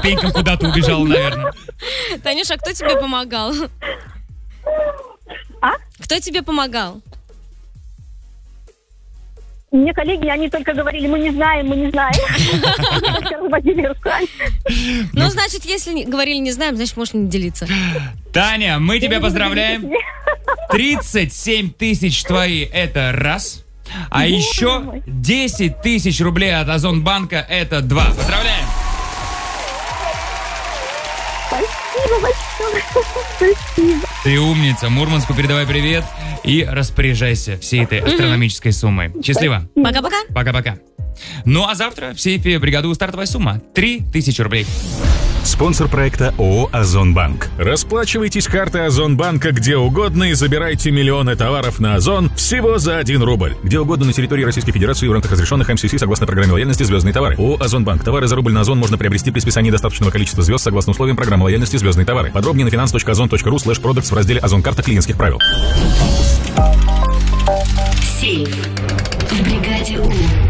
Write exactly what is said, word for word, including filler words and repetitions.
ступенькам куда-то убежала, наверное. Танюша, а кто тебе помогал? А? Кто тебе помогал? Мне коллеги, они только говорили, мы не знаем, мы не знаем. Ну, значит, если говорили не знаем, значит, можешь не делиться. Таня, мы тебя поздравляем. тридцать семь тысяч твои, это раз. А еще десять тысяч рублей от Озонбанка, это два. Поздравляем. Спасибо большое. Спасибо. Ты умница. Мурманску передавай привет и распоряжайся всей этой астрономической суммой. Счастливо. Пока-пока. Пока-пока. Ну а завтра в сейфе бригады стартовая сумма три тысячи рублей. Спонсор проекта ООО «Озонбанк». Расплачивайтесь картой Озонбанка где угодно и забирайте миллионы товаров на Озон всего за один рубль. Где угодно на территории Российской Федерации в рамках разрешенных эм си си согласно программе лояльности «Звездные товары». ООО «Озонбанк». Товары за рубль на Озон можно приобрести при списании достаточного количества звезд согласно условиям программы лояльности «Звездные товары». Подробнее на finance точка озон точка ру слэш продактс в разделе «Озон карта клиентских правил». Сейф в бригаде У.